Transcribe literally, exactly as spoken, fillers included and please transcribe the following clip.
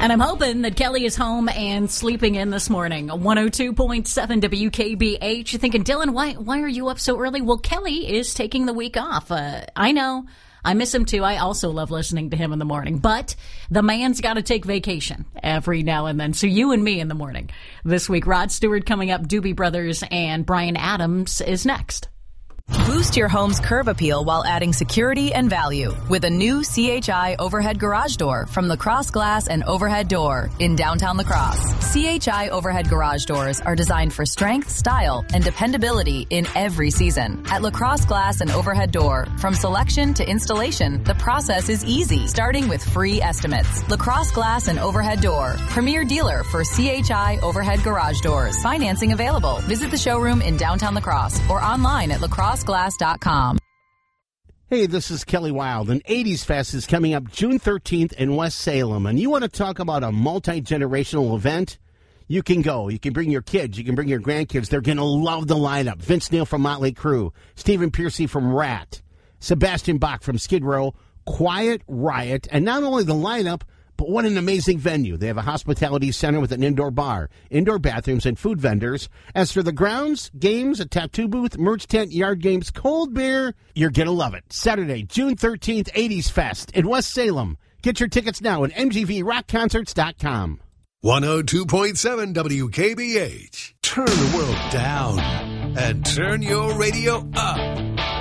And I'm hoping that Kelly is home and sleeping in this morning. one oh two point seven W K B H. You're thinking, Dylan, why why are you up so early? Well, Kelly is taking the week off. Uh, I know. I miss him, too. I also love listening to him in the morning. But the man's got to take vacation every now and then. So you and me in the morning. This week, Rod Stewart coming up, Doobie Brothers, and Brian Adams is next. Boost your home's curb appeal while adding security and value with a new C H I overhead garage door from Lacrosse Glass and Overhead Door in downtown La Crosse. C H I overhead garage doors are designed for strength, style, and dependability in every season. At Lacrosse Glass and Overhead Door, from selection to installation, the process is easy, starting with free estimates. Lacrosse Glass and Overhead Door, premier dealer for C H I overhead garage doors. Financing available. Visit the showroom in downtown La Crosse or online at lacrosse glass dot com. Hey, this is Kelly Wild, and eighties Fest is coming up June thirteenth in West Salem, and you want to talk about a multi-generational event? You can go. You can bring your kids. You can bring your grandkids. They're going to love the lineup. Vince Neil from Motley Crue, Stephen Pearcy from Rat, Sebastian Bach from Skid Row, Quiet Riot, and not only the lineup, but what an amazing venue. They have a hospitality center with an indoor bar, indoor bathrooms, and food vendors. As for the grounds, games, a tattoo booth, merch tent, yard games, cold beer, you're going to love it. Saturday, June thirteenth, eighties Fest in West Salem. Get your tickets now at M G V rock concerts dot com. one oh two point seven W K B H. Turn the world down and turn your radio up.